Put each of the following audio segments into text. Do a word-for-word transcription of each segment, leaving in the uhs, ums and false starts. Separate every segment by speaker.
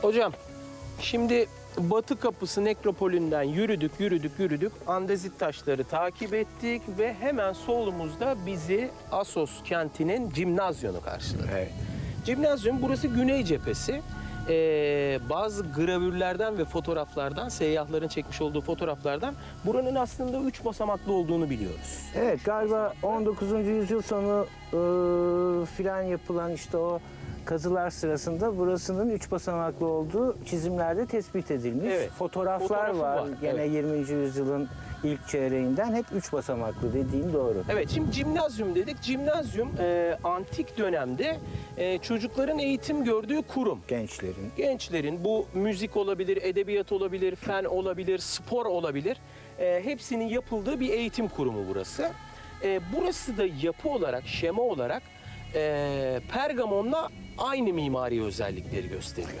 Speaker 1: Hocam, şimdi Batı Kapısı Nekropolü'nden yürüdük, yürüdük, yürüdük. Andezit taşları takip ettik ve hemen solumuzda bizi Assos kentinin Cimnazyonu karşıladı.
Speaker 2: Evet.
Speaker 1: Cimnazyum, burası güney cephesi. Ee, bazı gravürlerden ve fotoğraflardan, seyyahların çekmiş olduğu fotoğraflardan buranın aslında üç basamaklı olduğunu biliyoruz.
Speaker 2: Evet, galiba on dokuzuncu yüzyıl sonu e, filan yapılan işte o kazılar sırasında burasının üç basamaklı olduğu çizimlerde tespit edilmiş.
Speaker 1: Evet,
Speaker 2: Fotoğraflar
Speaker 1: fotoğrafı
Speaker 2: var.
Speaker 1: var,
Speaker 2: Gene
Speaker 1: evet.
Speaker 2: yirminci yüzyılın ilk çeyreğinden hep üç basamaklı dediğin doğru.
Speaker 1: Evet, şimdi Cimnazyum dedik. Cimnazyum e, antik dönemde e, çocukların eğitim gördüğü kurum.
Speaker 2: Gençlerin.
Speaker 1: Gençlerin bu müzik olabilir, edebiyat olabilir, fen olabilir, spor olabilir. E, hepsinin yapıldığı bir eğitim kurumu burası. E, burası da yapı olarak, şema olarak e, Pergamon'la aynı mimari özellikleri gösteriyor.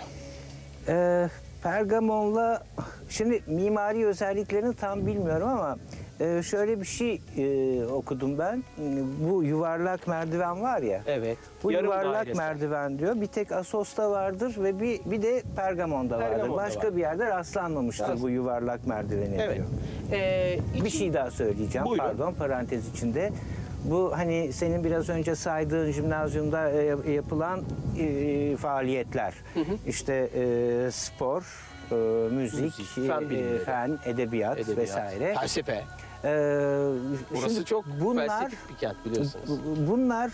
Speaker 2: Ee, Pergamon'la şimdi mimari özelliklerini tam bilmiyorum ama e, şöyle bir şey e, okudum ben. Bu yuvarlak merdiven var ya.
Speaker 1: Evet.
Speaker 2: Bu
Speaker 1: yarım
Speaker 2: yuvarlak
Speaker 1: dairesi.
Speaker 2: merdiven diyor. Bir tek Assos'ta vardır ve bir bir de Pergamon'da vardır.
Speaker 1: Pergamon'da
Speaker 2: Başka
Speaker 1: var.
Speaker 2: bir yerde rastlanmamıştır
Speaker 1: Rast-
Speaker 2: bu yuvarlak merdiveni
Speaker 1: Evet.
Speaker 2: diyor.
Speaker 1: E,
Speaker 2: Bir
Speaker 1: için-
Speaker 2: şey daha söyleyeceğim.
Speaker 1: Buyurun.
Speaker 2: Pardon, parantez içinde. Bu hani senin biraz önce saydığın jimnazyumda e, yapılan e, faaliyetler. İşte e, spor, e, müzik,
Speaker 1: Müzik, fen
Speaker 2: e,
Speaker 1: bilimleri.
Speaker 2: fen, edebiyat,
Speaker 1: edebiyat,
Speaker 2: vesaire.
Speaker 1: felsefe.
Speaker 2: E,
Speaker 1: Burası
Speaker 2: şimdi
Speaker 1: çok
Speaker 2: bunlar,
Speaker 1: felsefik bir kent biliyorsunuz.
Speaker 2: bu- Bunlar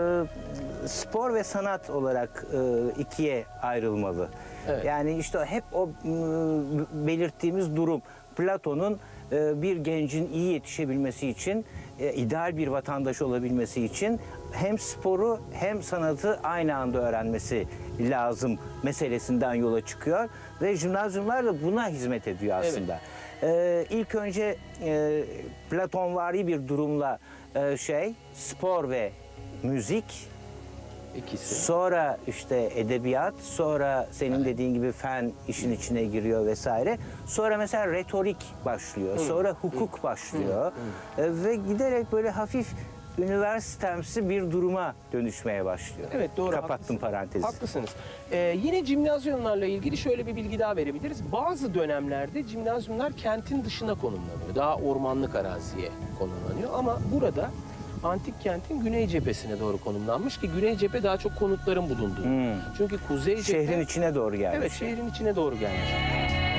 Speaker 2: e, spor ve sanat olarak e, ikiye ayrılmalı.
Speaker 1: Evet.
Speaker 2: Yani işte hep o m, belirttiğimiz durum. Platon'un e, bir gencin iyi yetişebilmesi için, e, ideal bir vatandaş olabilmesi için hem sporu hem sanatı aynı anda öğrenmesi lazım meselesinden yola çıkıyor. Ve jimnazyumlar da buna hizmet ediyor aslında. E, ilk önce e, Platonvari bir durumla e, şey spor ve müzik,
Speaker 1: İkisi.
Speaker 2: sonra işte edebiyat, sonra senin dediğin gibi fen işin içine giriyor vesaire. Sonra mesela retorik başlıyor, sonra hukuk başlıyor E, ve giderek böyle hafif üniversitemsi bir duruma dönüşmeye başlıyor.
Speaker 1: Evet, doğru.
Speaker 2: Kapattım
Speaker 1: haklısınız.
Speaker 2: parantezi.
Speaker 1: Haklısınız. Ee, yine jimnazyumlarla ilgili şöyle bir bilgi daha verebiliriz. Bazı dönemlerde jimnazyumlar kentin dışına konumlanıyor. Daha ormanlık araziye konumlanıyor. Ama burada antik kentin güney cephesine doğru konumlanmış ki güney cephe daha çok konutların bulunduğu.
Speaker 2: Hmm.
Speaker 1: Çünkü kuzey cephe...
Speaker 2: Şehrin içine doğru gelmiş.
Speaker 1: Evet, şehrin içine doğru gelmiş.